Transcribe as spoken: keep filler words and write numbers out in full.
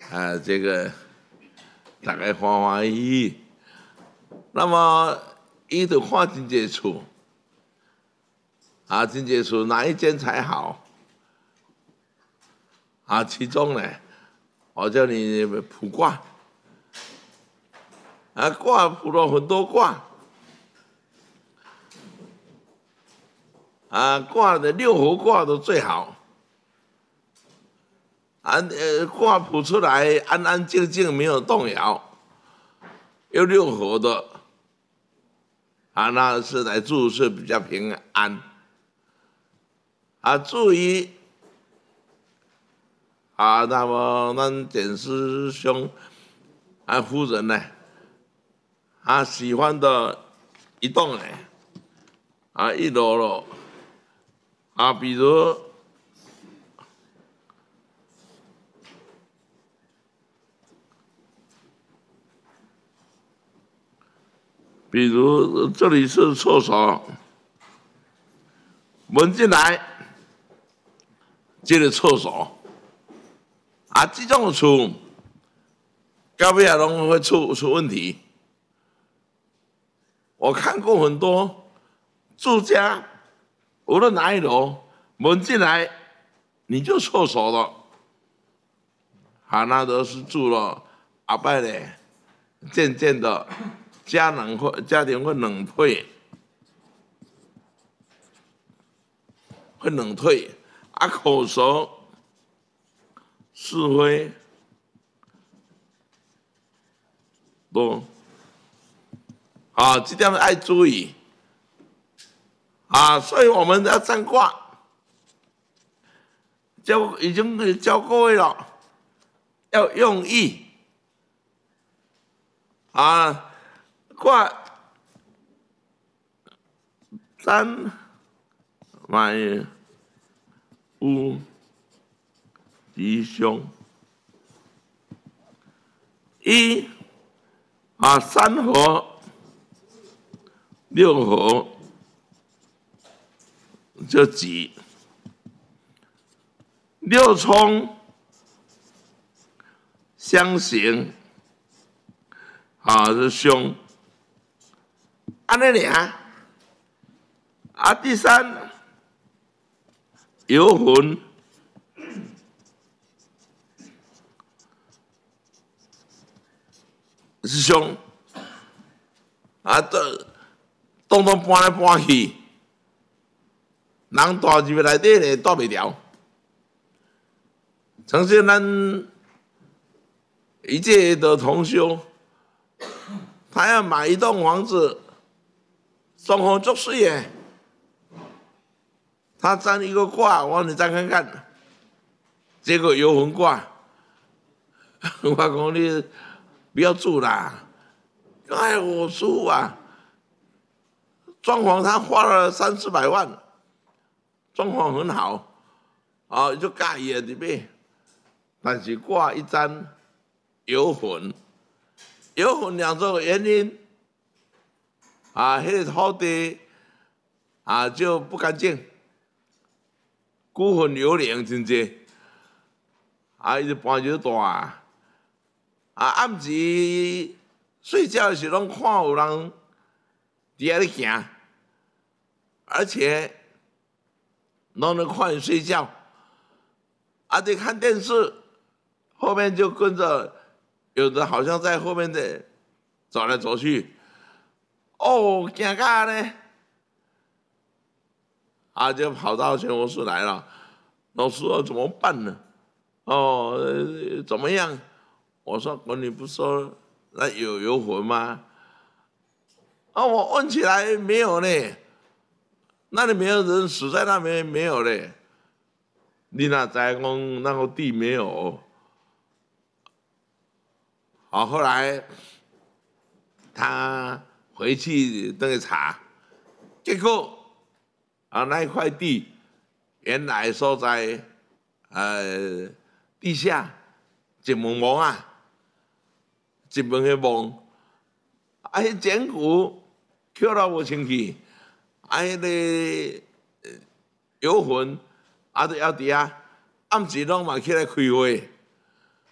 啊，这个大家欢欢喜喜。那么伊就看真济厝，啊，真济厝哪一间才好？啊，其中呢，我叫你卜卦，啊，卦卜了很多卦，啊，卦的六合卦都最好。安呃卦卜出来安安静静没有动摇，有六合的，啊，那是来住是比较平安。啊，至于啊，那么咱简师兄啊夫人呢，啊喜欢的一栋呢，啊一楼楼，啊比如。比如这里是厕所，门进来，这个厕所，啊，这种厝，到尾也拢会出出问题。我看过很多住家，无论哪一楼，门进来你就厕所了，啊，那都是住了后摆咧，渐渐的。家人会家庭会冷退，会冷退，啊，口舌是非多，啊，这点爱注意，啊，所以我们要占卦，教已经教各位了，要用意，啊。卦占买有吉凶，一啊三合六合就吉，六冲相刑啊是凶。安尼尔，啊，第三游魂是凶，啊，都动动搬来搬去，人大入内底咧躲袂牢。曾经咱一届的同修，他要买一栋房子。双方作水耶，他占一个卦，我说你再看看，结果游魂卦，我讲你不要住啦，哎，我叔啊，装潢他花了三四百万，装潢很好，啊，就介意了对不对？但是卦一占游魂，游魂两种原因。啊，迄、那个土地啊就不干净，孤魂幽灵真济，啊，伊就搬就大，啊，暗时睡觉的时拢看有人伫遐咧行，而且拢能看你睡觉，啊，你看电视，后面就跟着，有的好像在后面的走来走去。哦，惊到呢，啊，就跑到全佛寺来了。老师说怎么办呢？哦，呃、怎么样？我说我你不说那有游魂吗？啊，我问起来没有呢，那里没有人死在那边没有嘞。你那在讲那个地没有？好，后来他。回去那个查，结果啊那一块地原来所在呃地下一门门啊，一门个门，啊迄简骨捡到无清气，啊迄个游魂啊都要伫啊，暗时拢嘛起来开会。